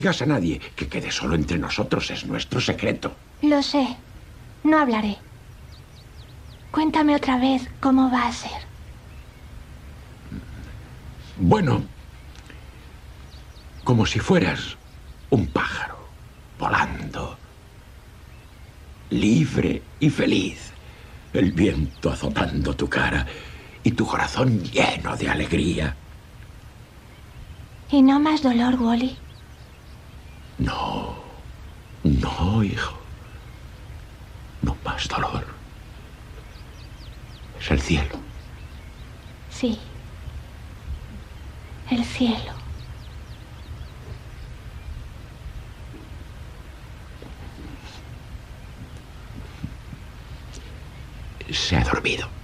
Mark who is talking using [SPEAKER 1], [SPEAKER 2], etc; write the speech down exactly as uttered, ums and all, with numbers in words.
[SPEAKER 1] digas a nadie, que quede solo entre nosotros, es nuestro secreto.
[SPEAKER 2] Lo sé. No hablaré. Cuéntame otra vez cómo va a ser.
[SPEAKER 1] Bueno, como si fueras un pájaro, volando, libre y feliz, el viento azotando tu cara y tu corazón lleno de alegría.
[SPEAKER 2] ¿Y no más dolor, Wally?
[SPEAKER 1] No, no, hijo. No más dolor. Es el cielo.
[SPEAKER 2] Sí. El cielo.
[SPEAKER 1] Se ha dormido.